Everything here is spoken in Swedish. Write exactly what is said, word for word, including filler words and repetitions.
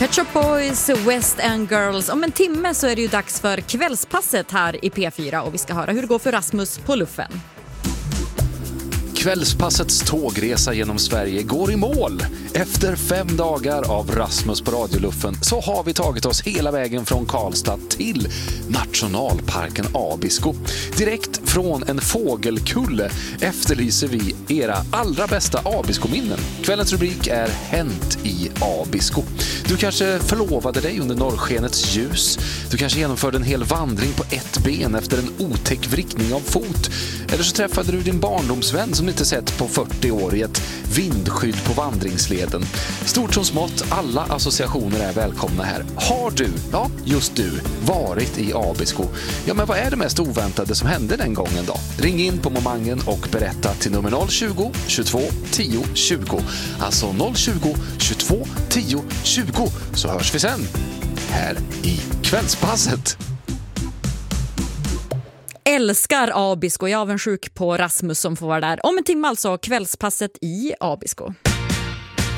Pet Shop Boys, West End Girls. Om en timme så är det ju dags för kvällspasset här i P fyra och vi ska höra hur det går för Rasmus på luffen. Kvällspassets tågresa genom Sverige går i mål. Efter fem dagar av Rasmus på radioluffen så har vi tagit oss hela vägen från Karlstad till nationalparken Abisko. Direkt från en fågelkulle efterlyser vi era allra bästa Abisko-minnen. Kvällens rubrik är Hänt i Abisko. Du kanske förlovade dig under norrskenets ljus. Du kanske genomförde en hel vandring på ett ben efter en otäck vrickning av fot. Eller så träffade du din barndomsvän som inte sett på fyrtio år i ett vindskydd på vandringsleden. Stort som smått, alla associationer är välkomna här. Har du, ja just du, varit i Abisko? Ja, men vad är det mest oväntade som hände den gången då? Ring in på Momangen och berätta till nummer noll tjugo, tjugotvå, tio, tjugo. Alltså noll tjugo, tjugotvå, tio, tjugo. Så hörs vi sen här i Kvällspasset. Älskar Abisko. Jag är avundsjuk på Rasmus som får vara där. Om en timme alltså, Kvällspasset i Abisko.